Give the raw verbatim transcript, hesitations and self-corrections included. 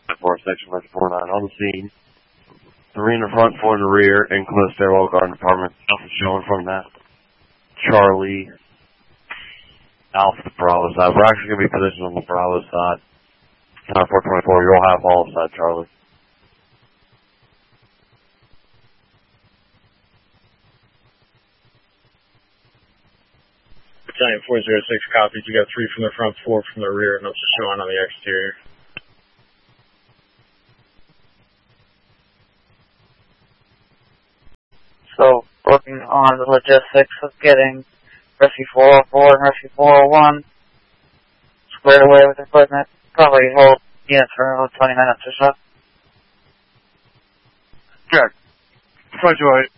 four section Rescue four nine on the scene. Three in the front, four in the rear, including stairwell guard department. Alpha showing from that. Charlie. Alpha the Bravo side. We're actually going to be positioned on the Bravo side. nine four twenty-four, you'll have all side, Charlie. Battalion four zero six copies. You got three from the front, four from the rear, and those are showing on the exterior. So, working on the logistics of getting Rescue four oh four and Rescue four oh one squared away with equipment. Probably hold units for about twenty minutes or so. Good. Roger,